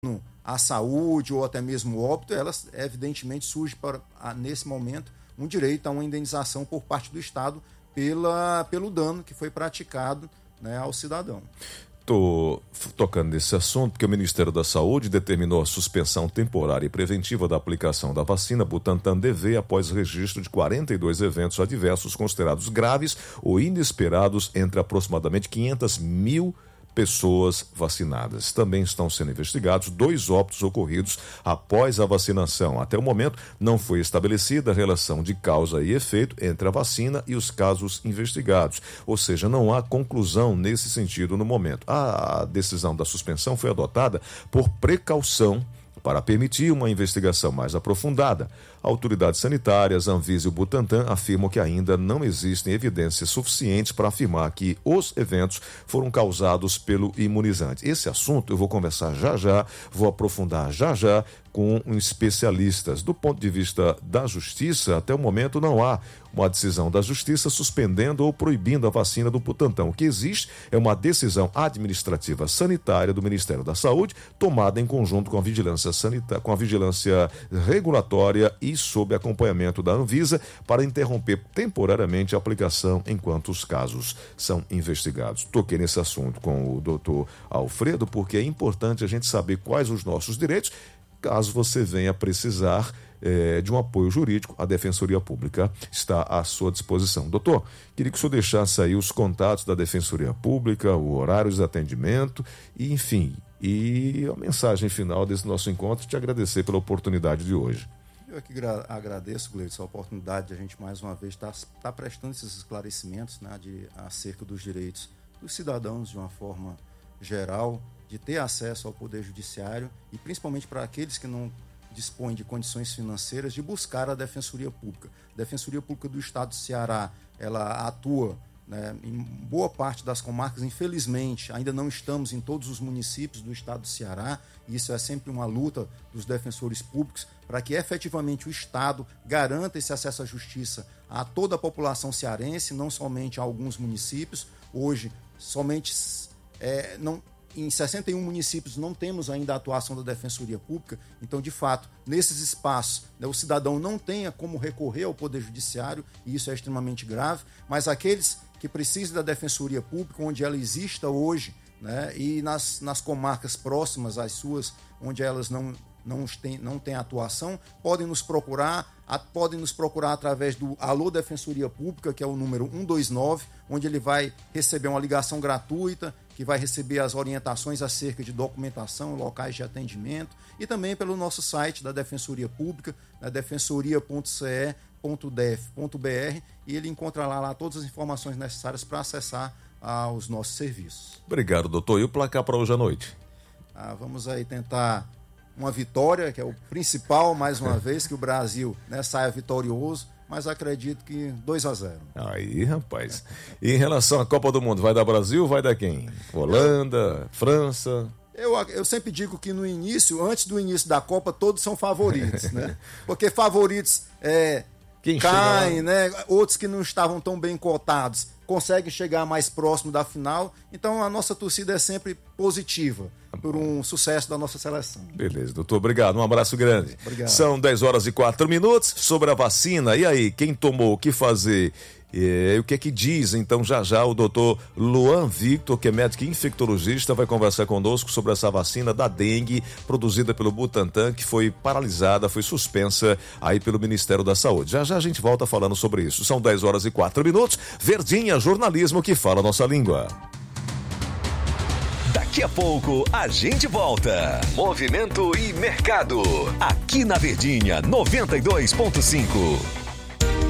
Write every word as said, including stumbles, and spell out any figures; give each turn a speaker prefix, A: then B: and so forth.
A: a saúde ou até mesmo o óbito, elas evidentemente surge para, nesse momento um direito a uma indenização por parte do Estado pela, pelo dano que foi praticado, né, ao cidadão.
B: Estou tocando nesse assunto porque o Ministério da Saúde determinou a suspensão temporária e preventiva da aplicação da vacina Butantan D V após registro de quarenta e dois eventos adversos considerados graves ou inesperados entre aproximadamente quinhentas mil pessoas vacinadas. Também estão sendo investigados dois óbitos ocorridos após a vacinação. Até o momento, não foi estabelecida a relação de causa e efeito entre a vacina e os casos investigados. Ou seja, não há conclusão nesse sentido no momento. A decisão da suspensão foi adotada por precaução para permitir uma investigação mais aprofundada. Autoridades sanitárias, Anvisa e o Butantan afirmam que ainda não existem evidências suficientes para afirmar que os eventos foram causados pelo imunizante. Esse assunto eu vou conversar já já, vou aprofundar já já com especialistas. Do ponto de vista da Justiça, até o momento não há uma decisão da Justiça suspendendo ou proibindo a vacina do Butantan. O que existe é uma decisão administrativa sanitária do Ministério da Saúde, tomada em conjunto com a vigilância sanitária, com a vigilância regulatória e sob acompanhamento da Anvisa, para interromper temporariamente a aplicação enquanto os casos são investigados. Toquei nesse assunto com o doutor Alfredo, porque é importante a gente saber quais os nossos direitos, caso você venha precisar é, de um apoio jurídico. A Defensoria Pública está à sua disposição. Doutor, queria que o senhor deixasse aí os contatos da Defensoria Pública, o horário de atendimento, e, enfim, e a mensagem final desse nosso encontro, te agradecer pela oportunidade de hoje.
A: Eu aqui gra- agradeço, Gleidson, a oportunidade de a gente mais uma vez estar tá, tá prestando esses esclarecimentos, né, de, acerca dos direitos dos cidadãos de uma forma geral, de ter acesso ao Poder Judiciário e principalmente para aqueles que não dispõem de condições financeiras de buscar a Defensoria Pública. A Defensoria Pública do Estado do Ceará, ela atua, né, em boa parte das comarcas. Infelizmente, ainda não estamos em todos os municípios do Estado do Ceará, e isso é sempre uma luta dos defensores públicos para que efetivamente o Estado garanta esse acesso à justiça a toda a população cearense, não somente a alguns municípios. Hoje, somente é, não, em sessenta e um municípios não temos ainda a atuação da Defensoria Pública. Então, de fato, nesses espaços, né, o cidadão não tenha como recorrer ao Poder Judiciário, e isso é extremamente grave, mas aqueles que precisam da Defensoria Pública, onde ela exista hoje, né, e nas, nas comarcas próximas às suas, onde elas não, não, têm, não têm atuação, podem nos procurar, a, podem nos procurar através do Alô Defensoria Pública, que é o número um dois nove, onde ele vai receber uma ligação gratuita, que vai receber as orientações acerca de documentação, locais de atendimento, e também pelo nosso site da Defensoria Pública, na defensoria ponto c e ponto d f ponto b r, e ele encontrará lá todas as informações necessárias para acessar ah, os nossos serviços.
B: Obrigado, doutor. E o placar para hoje à noite?
A: Ah, vamos aí tentar uma vitória, que é o principal, mais uma vez, que o Brasil, né, saia vitorioso, mas acredito que dois a zero.
B: Aí, rapaz. E em relação à Copa do Mundo, vai dar Brasil ou vai dar quem? Holanda, França?
A: Eu, eu sempre digo que no início, antes do início da Copa, todos são favoritos, né? Porque favoritos é, caem, né? Outros que não estavam tão bem cotados conseguem chegar mais próximo da final. Então a nossa torcida é sempre positiva por um sucesso da nossa seleção.
B: Beleza, doutor, obrigado, um abraço grande.
A: Obrigado.
B: São dez horas e quatro minutos. Sobre a vacina, e aí, quem tomou, o que fazer? E o que é que diz? Então, já já o doutor Luan Victor, que é médico infectologista, vai conversar conosco sobre essa vacina da dengue produzida pelo Butantan, que foi paralisada, foi suspensa aí pelo Ministério da Saúde. Já já a gente volta falando sobre isso. São dez horas e quatro minutos. Verdinha, jornalismo que fala a nossa língua.
C: Daqui a pouco a gente volta. Movimento e mercado. Aqui na Verdinha noventa e dois ponto cinco.